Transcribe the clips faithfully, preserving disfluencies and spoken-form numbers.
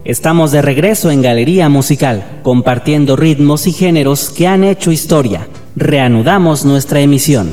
Estamos de regreso en Galería Musical, compartiendo ritmos y géneros que han hecho historia. Reanudamos nuestra emisión.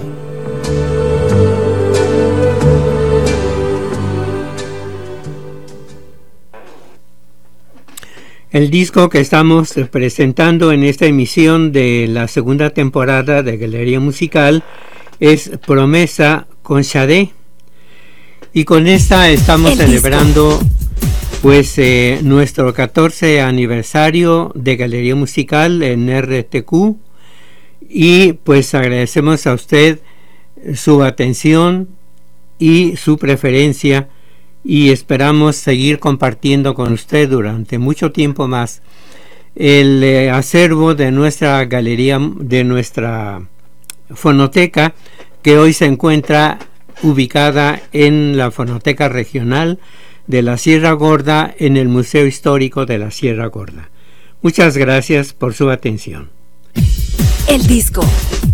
El disco que estamos presentando en esta emisión de la segunda temporada de Galería Musical es Promesa con Sade. Y con esta estamos El celebrando disco. pues eh, nuestro catorce aniversario de Galería Musical en R T Q. Y pues agradecemos a usted su atención y su preferencia. Y esperamos seguir compartiendo con usted durante mucho tiempo más el eh, acervo de nuestra galería, de nuestra fonoteca, que hoy se encuentra ubicada en la Fonoteca Regional de la Sierra Gorda, en el Museo Histórico de la Sierra Gorda. Muchas gracias por su atención. El disco.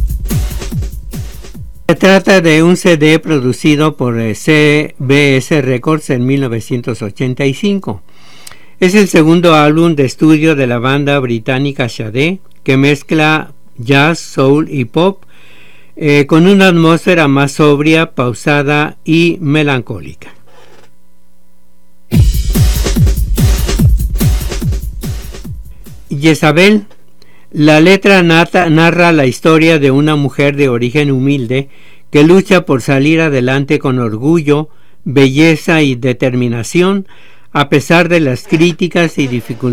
Se trata de un C D producido por C B S Records en mil novecientos ochenta y cinco. Es el segundo álbum de estudio de la banda británica Sade, que mezcla jazz, soul y pop eh, con una atmósfera más sobria, pausada y melancólica. Jezabel. La letra nata, narra la historia de una mujer de origen humilde que lucha por salir adelante con orgullo, belleza y determinación a pesar de las críticas y dificultades